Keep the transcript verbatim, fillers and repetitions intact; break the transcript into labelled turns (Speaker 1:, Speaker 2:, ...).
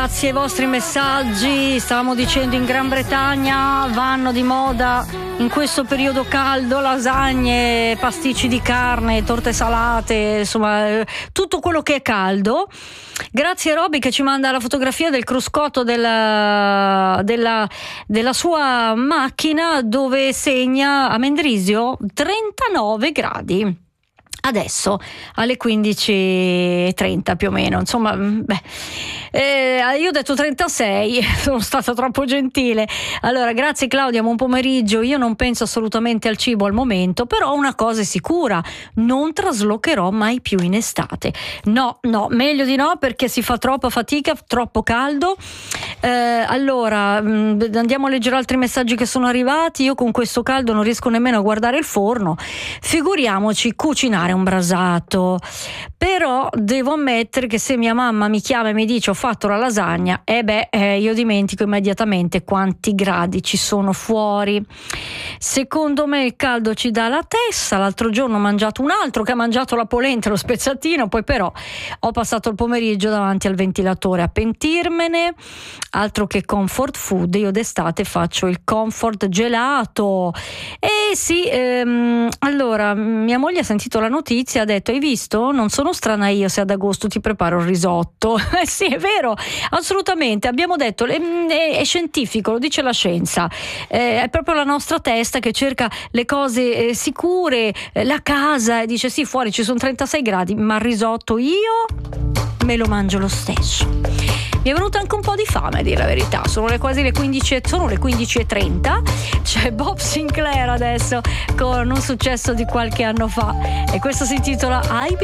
Speaker 1: grazie ai vostri messaggi. Stavamo dicendo, in Gran Bretagna vanno di moda in questo periodo caldo lasagne, pasticci di carne, torte salate, insomma tutto quello che è caldo. Grazie a Roby che ci manda la fotografia del cruscotto della, della, della sua macchina, dove segna a Mendrisio trentanove gradi. Adesso alle quindici e trenta più o meno, insomma, beh, eh, io ho detto trentasei, sono stata troppo gentile. Allora, grazie Claudia, buon pomeriggio. Io non penso assolutamente al cibo al momento, però una cosa è sicura: non traslocherò mai più in estate. No, no, meglio di no, perché si fa troppa fatica, troppo caldo. Eh, allora, mh, andiamo a leggere altri messaggi che sono arrivati. Io con questo caldo non riesco nemmeno a guardare il forno, figuriamoci cucinare un brasato. Però devo ammettere che se mia mamma mi chiama e mi dice ho fatto la lasagna, e eh beh, eh, io dimentico immediatamente quanti gradi ci sono fuori. Secondo me il caldo ci dà la testa. L'altro giorno ho mangiato un altro che ha mangiato la polenta, lo spezzatino, poi però ho passato il pomeriggio davanti al ventilatore a pentirmene. Altro che comfort food, io d'estate faccio il comfort gelato. E sì, ehm, allora mia moglie ha sentito la notizia, ha detto: hai visto? Non sono strana io se ad agosto ti preparo il risotto. Eh sì, è vero, assolutamente. Abbiamo detto, è, è scientifico, lo dice la scienza. Eh, è proprio la nostra testa che cerca le cose eh, sicure, eh, la casa, e dice sì, fuori ci sono trentasei gradi, ma il risotto io me lo mangio lo stesso. Mi è venuto anche un po' di fame, a dire la verità. Sono le quasi le quindici, sono le quindici e trenta. C'è Bob Sinclair adesso con un successo di qualche anno fa, e questo si intitola I